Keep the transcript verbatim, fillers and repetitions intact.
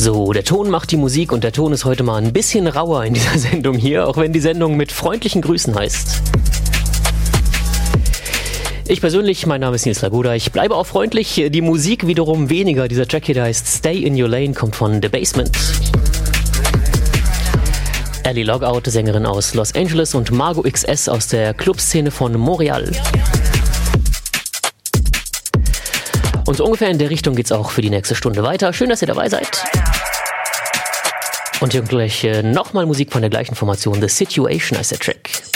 So, der Ton macht die Musik und der Ton ist heute mal ein bisschen rauer in dieser Sendung hier, auch wenn die Sendung mit freundlichen Grüßen heißt. Ich persönlich, mein Name ist Nils Lagoda, ich bleibe auch freundlich, die Musik wiederum weniger. Dieser Track hier, der heißt Stay in Your Lane, kommt von The Basement. Ellie Logout, Sängerin aus Los Angeles, und Margot X S aus der Clubszene von Montreal. Und so ungefähr in der Richtung geht's auch für die nächste Stunde weiter. Schön, dass ihr dabei seid. Und hier gleich äh, nochmal Musik von der gleichen Formation. The Situation heißt der Track.